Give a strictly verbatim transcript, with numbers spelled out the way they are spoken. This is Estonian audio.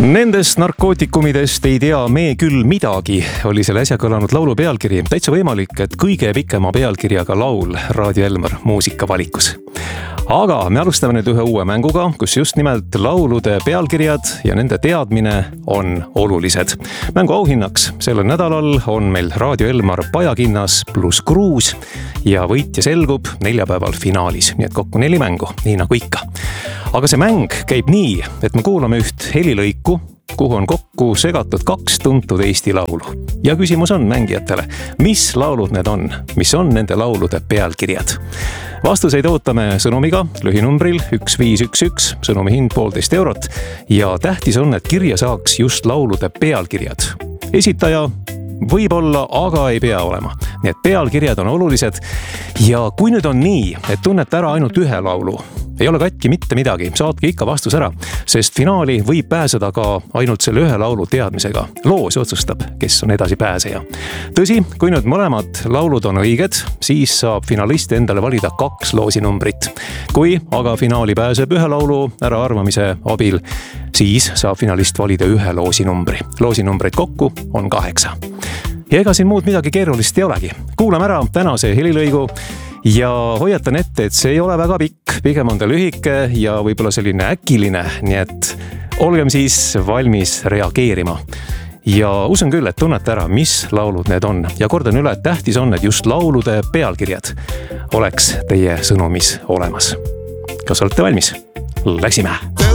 Nendest narkootikumidest ei tea me küll midagi, oli selle äsja kõlanud laulu pealkiri. Täitsa võimalik, et kõige pikema pealkirjaga laul Raadio Elmar muusikavalikus. Aga me alustame nüüd ühe uue mänguga, kus just nimelt laulude pealkirjad ja nende teadmine on olulised. Mängu auhinnaks sellel nädalal on meil Raadio Elmar pajakinnas pluss kruus ja võitja selgub neljapäeval finaalis. Nii et kokku neli mängu, nii nagu ikka. Aga see mäng käib nii, et me kuulame üht helilõiku, kuhu on kokku segatud kaks tuntud Eesti laulu. Ja küsimus on mängijatele, mis laulud need on, mis on nende laulude pealkirjad. Vastuseid ootame sõnumiga lühinumbril üks viis üks üks, sõnumi hind poolteist eurot ja tähtis on, et kirja saaks just laulude pealkirjad. Esitaja võib olla, aga ei pea olema. Nii et pealkirjad on olulised ja kui nüüd on nii, et tunnete ära ainult ühe laulu, ei ole katki mitte midagi, saatke ikka vastus ära, sest finaali võib pääseda ka ainult selle ühe laulu teadmisega. Loos otsustab, kes on edasi pääseja. Tõsi, kui nüüd mõlemad laulud on õiged, siis saab finalist endale valida kaks loosinumbrit. Kui aga finaali pääseb ühe laulu äraarvamise abil, siis saab finalist valida ühe loosinumbri. Loosinumbreid kokku on kaheksa. Ja ega siin muud midagi keerulist ei olegi. Kuulame ära tänase helilõigu ja hoiatan ette, et see ei ole väga pikk, pigem on ta lühike ja võib-olla selline äkiline, nii et olgem siis valmis reageerima. Ja usun küll, et tunnete ära, mis laulud need on. Ja kordan üle, et tähtis on, et just laulude pealkirjad oleks teie sõnumis olemas. Kas olete valmis? Läksime!